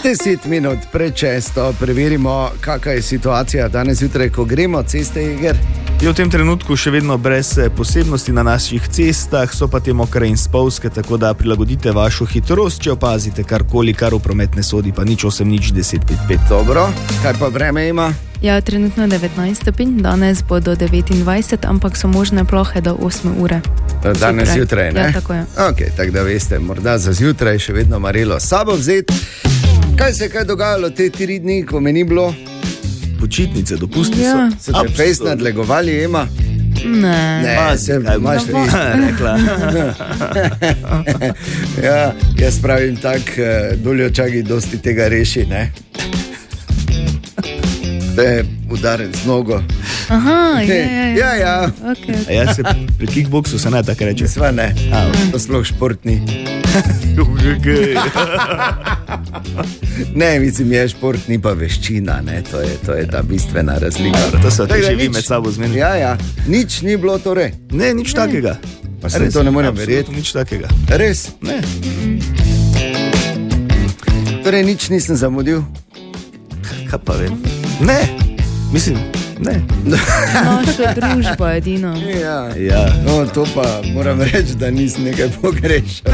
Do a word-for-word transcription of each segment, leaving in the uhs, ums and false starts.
Deset minut pred često preverimo, kakva je situacija danes jutraj, ko gremo ceste, Iger. Je v tem trenutku še vedno brez posebnosti na naših cestah, so pa te mokre in spolzke, tako da prilagodite vašo hitrost, če opazite karkoli, kar v promet ne sodi, pa nič osem, nič deset, pet, pet. Dobro, kaj pa vreme ima? Ja, trenutno devetnajst stopinj, danes bo do devetindvajset, ampak so možne plohe do osme ure. Danes jutraj, ne? Ja, tako je. Ok, tako da veste, morda za zjutraj še vedno marelo sabo vzeti. Kaj se je kaj dogajalo te tri dni, ko me ni bilo? Počitnice, dopusti Ja. so. Se te fejst nadlegovali, Ema? Ne. Ne, Pazi, se kaj imaš boš res. rekla. Ja, jaz pravim tak, eh, doljočaki dosti tega reši, ne? To je udarec z nogo. Aha, ja, ja, ja. Ja, ja. Okay, A okay. jaz se pri kickboksu se ne tako reče. Sva ne, A, to sploh športni. Ne, mislim, je šport, ni pa veščina, ne? To je, to je ta bistvena razlika. Dobro, to so Tako da te že vi nič- med sabo zmenili. Ja, ja, nič ni bilo torej. Ne, nič takega. Pa se Res, to ne morem absolutno verjeti. Nič takega. Res? Ne. Torej nič nisem zamudil. Kaj pa vem? Ne, mislim, ne. Naša družba edino. Ja. Ja. No, to pa moram reči, da nisem nekaj pogrešal.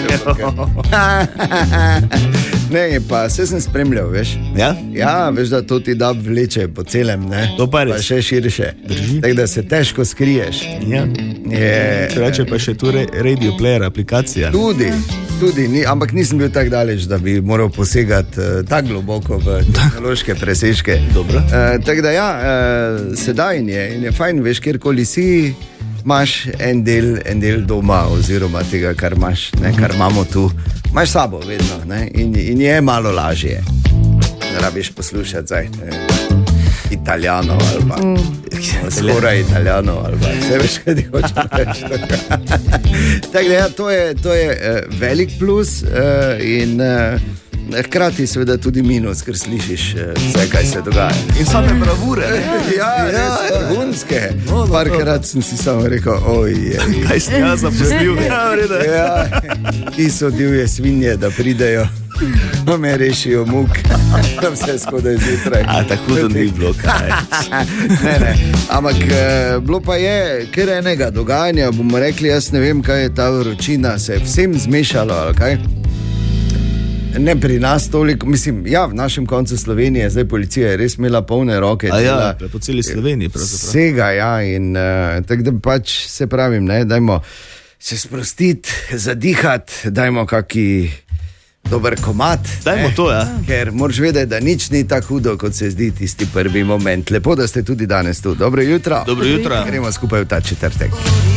Ne, pa vse sem spremljal, veš. Ja? Ja, veš, da to ti da vleče po celem, ne? To pa res. Pa še širše. Drži. Tako da se težko skriješ. Ja. Je, Reče pa še tu re- Radio Player aplikacija. ne? tudi, tudi, ni, ampak nisem bil tako daleč, da bi moral posegati uh, tako globoko v tehnološke presežke. Dobro. Uh, tako da ja, uh, sedaj in je, in je fajn, veš, kjerkoli si, imaš en del, en del doma, oziroma tega, kar imaš, ne, kar imamo tu, imaš sabo vedno, ne, in, in je malo lažje. Ne rabiš poslušati zdaj ne, Italijanov ali pa Uh, skoraj Italijanov ali pa vse veš, kaj ti hočem reči. Tako da ja, to je, to je uh, velik plus uh, in uh, hkrati seveda tudi minus, ker slišiš uh, vse, kaj se dogaja. In same bravure. ne? Ja, res vrhunske. No, no, Parkrat sem si samo rekel, ojej. Kaj si jaz zapustil? Ja, vrede. Ja, ki so divje svinje, da pridejo, da me rešijo muk, da vse skodaj zjutraj. A tako hudo ni bilo, kaj. Ne, ne. Ampak eh, bilo pa je kar enega dogajanja, bomo rekli, jaz ne vem, kaj je ta vročina, se je vsem zmešalo, ali kaj? Ne pri nas toliko, mislim, ja, v našem koncu Slovenije, zdaj policija je res imela polne roke. A ja, dela po celi Sloveniji pravzaprav. Vsega, ja, in uh, tako da pač se pravim, ne, dajmo se sprostiti, zadihati, dajmo kaki dober komad. Dajmo ne, to, ja. Ker moraš vedeti, da nič ni tako hudo, kot se zdi tisti prvi moment. Lepo, da ste tudi danes tu. Dobro jutro. Dobro jutro. Gremo skupaj v ta četrtek.